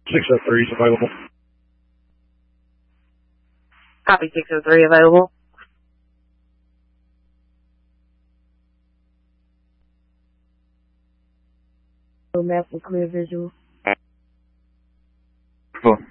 603 is available. Copy 603 available. Map for clear visual. Cool.